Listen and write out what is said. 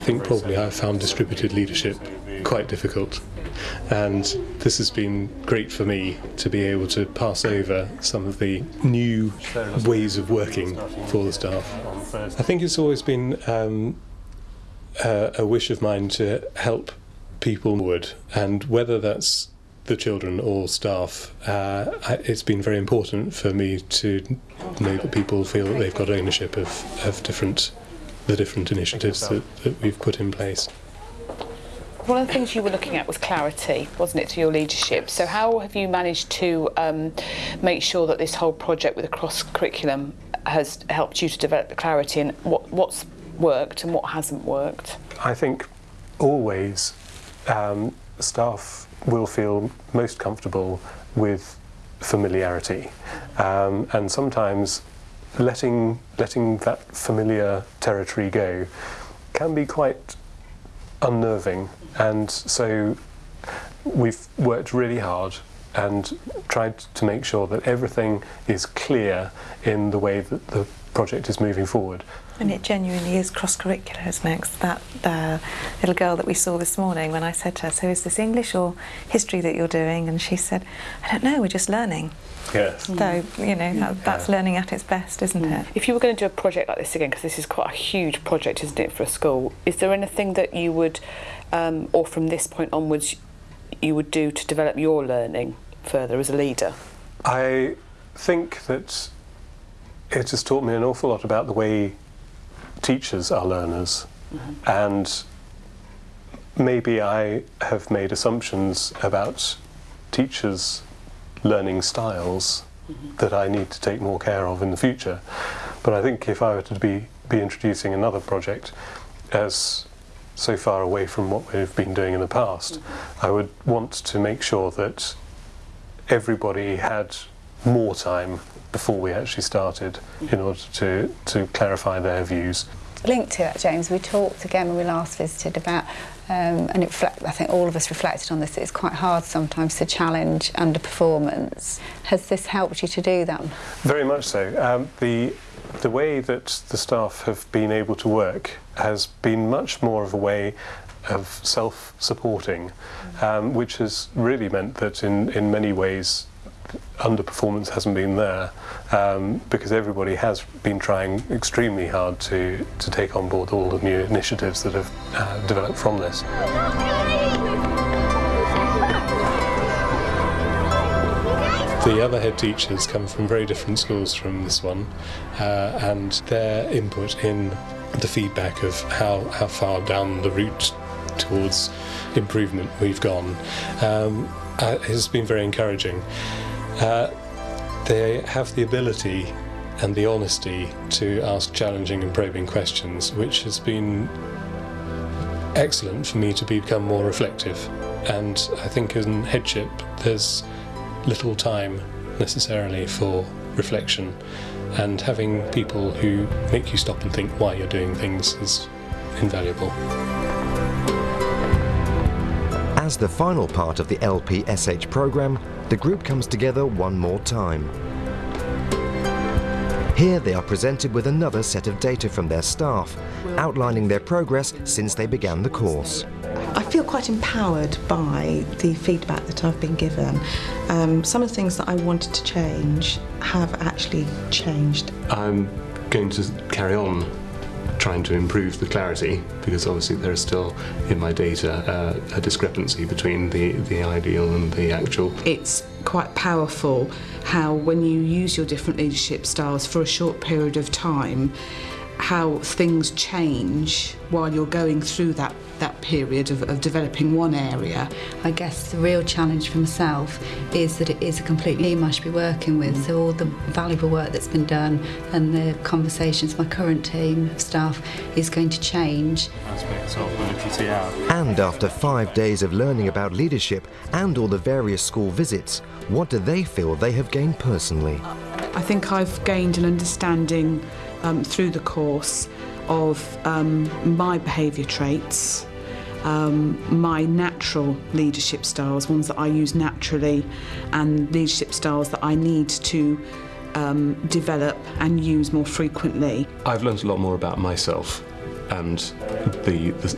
I think probably I found distributed leadership quite difficult, and this has been great for me to be able to pass over some of the new ways of working for the staff. I think it's always been a wish of mine to help people forward, and whether that's the children or staff, it's been very important for me to know that people feel that they've got ownership of the different initiatives that we've put in place. One of the things you were looking at was clarity, wasn't it, to your leadership? So how have you managed to make sure that this whole project with the cross-curriculum has helped you to develop the clarity, and what's worked and what hasn't worked? I think always staff will feel most comfortable with familiarity, and sometimes letting that familiar territory go can be quite unnerving, and so we've worked really hard and tried to make sure that everything is clear in the way that the project is moving forward. And it genuinely is cross-curricular, isn't it? 'Cause that little girl that we saw this morning, when I said to her, so is this English or history that you're doing? And she said, I don't know, we're just learning. Yes. So, you know, that's learning at its best, isn't it? If you were going to do a project like this again, because this is quite a huge project, isn't it, for a school, is there anything that you would, or from this point onwards, you would do to develop your learning further as a leader? I think that it has taught me an awful lot about the way teachers are learners, and maybe I have made assumptions about teachers' learning styles that I need to take more care of in the future. But I think if I were to be introducing another project as so far away from what we've been doing in the past, I would want to make sure that everybody had more time before we actually started in order to clarify their views. Linked to that, James, we talked again when we last visited about, and I think all of us reflected on this, it's quite hard sometimes to challenge underperformance. Has this helped you to do that? Very much so. The way that the staff have been able to work has been much more of a way of self-supporting, which has really meant that in many ways underperformance hasn't been there, because everybody has been trying extremely hard to take on board all the new initiatives that have developed from this. The other head teachers come from very different schools from this one, and their input in the feedback of how far down the route towards improvement we've gone has been very encouraging. They have the ability and the honesty to ask challenging and probing questions, which has been excellent for me to become more reflective. And I think in headship there's little time necessarily for reflection, and having people who make you stop and think why you're doing things is invaluable. As the final part of the LPSH programme, the group comes together one more time. Here they are presented with another set of data from their staff, outlining their progress since they began the course. I feel quite empowered by the feedback that I've been given. Some of the things that I wanted to change have actually changed. I'm going to carry on trying to improve the clarity, because obviously there is still in my data a discrepancy between the ideal and the actual. It's quite powerful how when you use your different leadership styles for a short period of time, how things change while you're going through that period of developing one area. I guess the real challenge for myself is that it is a complete team I should be working with, so all the valuable work that's been done and the conversations my current team of staff is going to change. And after 5 days of learning about leadership and all the various school visits, what do they feel they have gained personally? I think I've gained an understanding through the course of my behaviour traits, my natural leadership styles, ones that I use naturally, and leadership styles that I need to develop and use more frequently. I've learned a lot more about myself and the